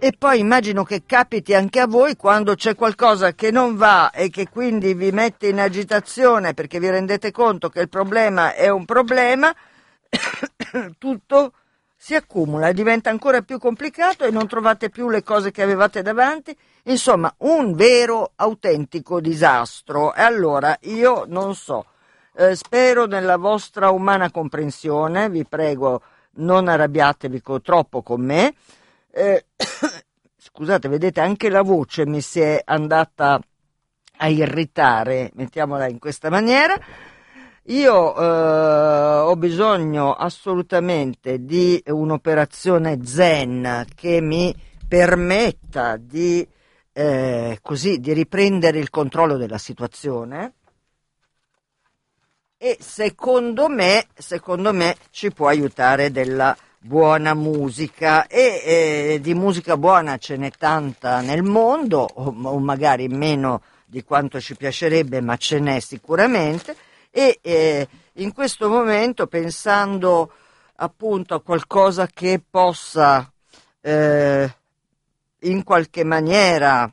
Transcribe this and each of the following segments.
E poi immagino che capiti anche a voi quando c'è qualcosa che non va e che quindi vi mette in agitazione perché vi rendete conto che il problema è un problema, tutto si accumula e diventa ancora più complicato e non trovate più le cose che avevate davanti. Insomma, un vero, autentico disastro. E allora io non so, spero nella vostra umana comprensione, vi prego, non arrabbiatevi troppo con me. Scusate, vedete, anche la voce mi si è andata a irritare, mettiamola in questa maniera. Io ho bisogno assolutamente di un'operazione zen che mi permetta di di riprendere il controllo della situazione, e secondo me ci può aiutare della buona musica e di musica buona ce n'è tanta nel mondo, o magari meno di quanto ci piacerebbe, ma ce n'è sicuramente. E in questo momento, pensando appunto a qualcosa che possa in qualche maniera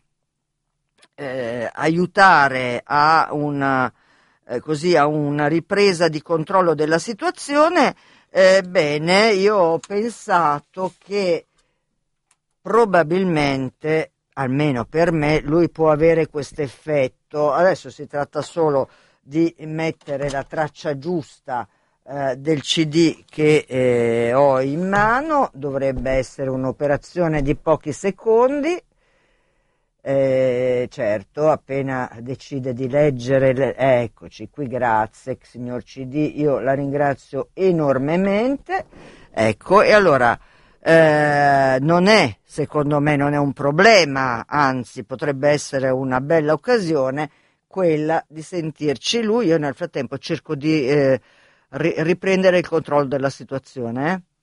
aiutare a una ripresa di controllo della situazione, bene, io ho pensato che probabilmente, almeno per me, lui può avere questo effetto. Adesso si tratta solo di mettere la traccia giusta del CD che ho in mano. Dovrebbe essere un'operazione di pochi secondi. Certo, appena decide di leggere, eccoci qui, grazie signor CD, io la ringrazio enormemente. Ecco, e allora secondo me non è un problema, anzi potrebbe essere una bella occasione quella di sentirci lui. Io nel frattempo cerco di riprendere il controllo della situazione.